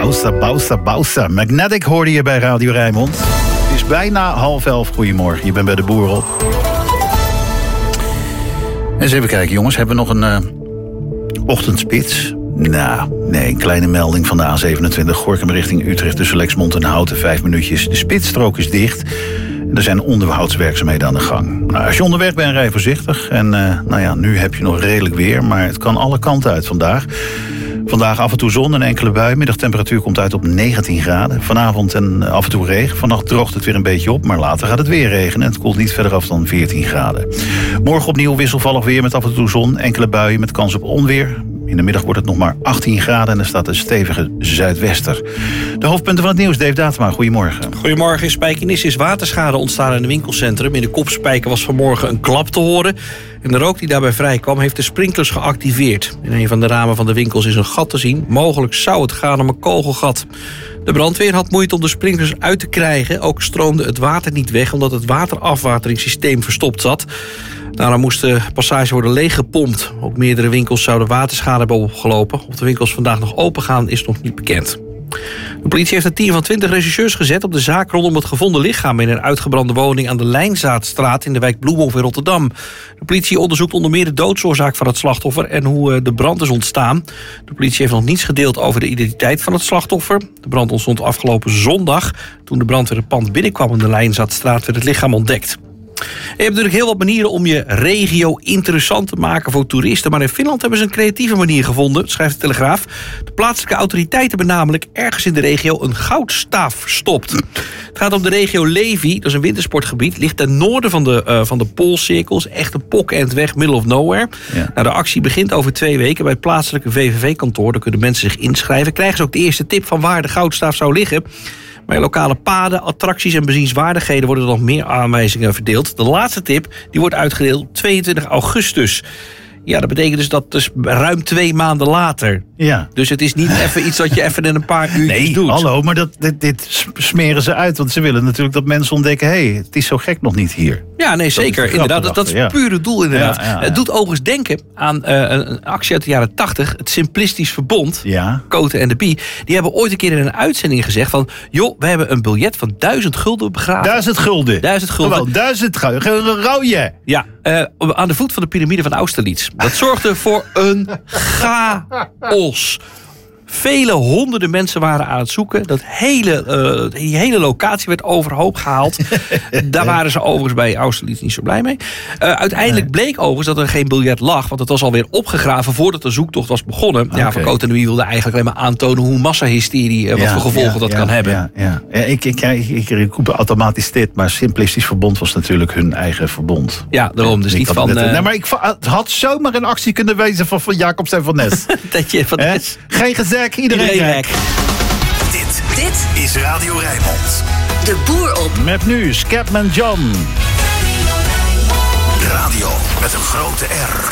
Bausa. Magnetic hoorde je bij Radio Rijnmond. Het is bijna 10:30. Goedemorgen, je bent bij de Boer op. Eens even kijken, jongens. Hebben we nog een ochtendspits? Nou, nee, een kleine melding van de A27 Gorinchem richting Utrecht tussen Lexmond en Houten. 5 minuutjes. De spitsstrook is dicht. Er zijn onderhoudswerkzaamheden aan de gang. Nou, als je onderweg bent, rij voorzichtig. En nu heb je nog redelijk weer, maar het kan alle kanten uit vandaag. Vandaag af en toe zon en enkele bui. Middagtemperatuur komt uit op 19 graden. Vanavond en af en toe regen. Vannacht droogt het weer een beetje op, maar later gaat het weer regenen. En het koelt niet verder af dan 14 graden. Morgen opnieuw wisselvallig weer met af en toe zon. Enkele buien met kans op onweer. In de middag wordt het nog maar 18 graden en er staat een stevige zuidwester. De hoofdpunten van het nieuws, Dave Datema, goedemorgen. Goedemorgen. In Spijkenisse is waterschade ontstaan in een winkelcentrum. In de Kopspijker was vanmorgen een klap te horen. En de rook die daarbij vrijkwam heeft de sprinklers geactiveerd. In een van de ramen van de winkels is een gat te zien. Mogelijk zou het gaan om een kogelgat. De brandweer had moeite om de sprinklers uit te krijgen. Ook stroomde het water niet weg omdat het waterafwateringssysteem verstopt zat. Daarom moest de passage worden leeggepompt. Ook meerdere winkels zouden waterschade hebben opgelopen. Of de winkels vandaag nog open gaan is nog niet bekend. De politie heeft een team van 20 rechercheurs gezet op de zaak rondom het gevonden lichaam in een uitgebrande woning aan de Lijnzaadstraat in de wijk Bloemhof in Rotterdam. De politie onderzoekt onder meer de doodsoorzaak van het slachtoffer en hoe de brand is ontstaan. De politie heeft nog niets gedeeld over de identiteit van het slachtoffer. De brand ontstond afgelopen zondag. Toen de brandweer het pand binnenkwam in de Lijnzaadstraat werd het lichaam ontdekt. Je hebt natuurlijk heel wat manieren om je regio interessant te maken voor toeristen. Maar in Finland hebben ze een creatieve manier gevonden, schrijft de Telegraaf. De plaatselijke autoriteiten hebben namelijk ergens in de regio een goudstaaf verstopt. Het gaat om de regio Levi, dat is een wintersportgebied. Ligt ten noorden van de Poolcirkels. Echt een pokend weg, middle of nowhere. Ja. Nou, de actie begint over 2 weken bij het plaatselijke VVV-kantoor. Daar kunnen mensen zich inschrijven. Krijgen ze ook de eerste tip van waar de goudstaaf zou liggen. Bij lokale paden, attracties en bezienswaardigheden worden er nog meer aanwijzingen verdeeld. De laatste tip die wordt uitgedeeld op 22 augustus. Ja, dat betekent dus dat dus ruim 2 maanden later. Ja. Dus het is niet even iets dat je even in een paar uurtjes doet. Hallo, maar dit smeren ze uit. Want ze willen natuurlijk dat mensen ontdekken, het is zo gek nog niet hier. Ja, nee, zeker. Inderdaad, dat is het pure doel inderdaad. Ja. Het doet overigens denken aan een actie uit de jaren 80. Het Simplistisch Verbond, Koten en de Pie. Die hebben ooit een keer in een uitzending gezegd van, joh, we hebben een biljet van 1000 gulden begraven. 1000 gulden? 1000 gulden. Gewoon 1000 gulden. Rauwje. Ja, aan de voet van de piramide van Austerlitz. Dat zorgde voor een chaos. Vele honderden mensen waren aan het zoeken. Die hele locatie werd overhoop gehaald. Daar waren ze overigens bij Austerlitz niet zo blij mee. Uiteindelijk bleek overigens dat er geen biljet lag. Want het was alweer opgegraven voordat de zoektocht was begonnen. Okay. Ja, Van Koten en de Wie wilde eigenlijk alleen maar aantonen hoe massahysterie, wat voor gevolgen dat kan hebben. Ja. Ik roep automatisch dit. Maar Simplistisch Verbond was natuurlijk hun eigen verbond. Ja, daarom. Dus niet van... Nee, maar het had zomaar een actie kunnen wezen van Jacobs en Van Nes. Geen gezegd. Iedereen rek. Dit is Radio Rijnmond. De Boer op. Met nu Scatman John. Radio met een grote R.